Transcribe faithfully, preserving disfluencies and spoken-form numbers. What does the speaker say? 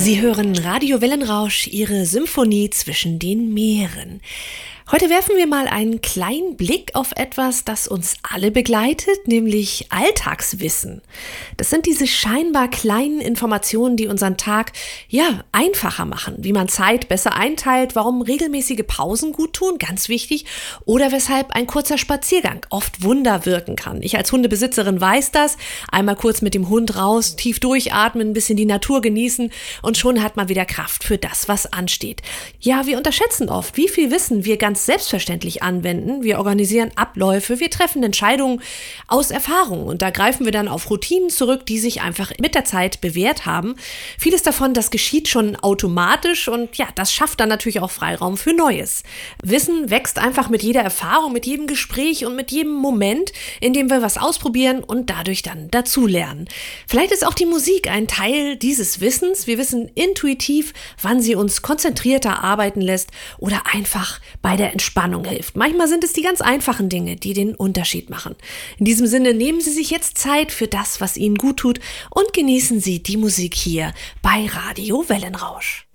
Sie hören Radio Wellenrausch, Ihre Symphonie zwischen den Meeren. Heute werfen wir mal einen kleinen Blick auf etwas, das uns alle begleitet, nämlich Alltagswissen. Das sind diese scheinbar kleinen Informationen, die unseren Tag, ja, einfacher machen. Wie man Zeit besser einteilt, warum regelmäßige Pausen gut tun, ganz wichtig, oder weshalb ein kurzer Spaziergang oft Wunder wirken kann. Ich als Hundebesitzerin weiß das. Einmal kurz mit dem Hund raus, tief durchatmen, ein bisschen die Natur genießen und schon hat man wieder Kraft für das, was ansteht. Ja, wir unterschätzen oft, wie viel Wissen wir ganz selbstverständlich anwenden. Wir organisieren Abläufe, wir treffen Entscheidungen aus Erfahrung und da greifen wir dann auf Routinen zurück, die sich einfach mit der Zeit bewährt haben. Vieles davon, das geschieht schon automatisch und ja, das schafft dann natürlich auch Freiraum für Neues. Wissen wächst einfach mit jeder Erfahrung, mit jedem Gespräch und mit jedem Moment, in dem wir was ausprobieren und dadurch dann dazulernen. Vielleicht ist auch die Musik ein Teil dieses Wissens. Wir wissen intuitiv, wann sie uns konzentrierter arbeiten lässt oder einfach bei der Entspannung hilft. Manchmal sind es die ganz einfachen Dinge, die den Unterschied machen. In diesem Sinne nehmen Sie sich jetzt Zeit für das, was Ihnen gut tut und genießen Sie die Musik hier bei Radio Wellenrausch.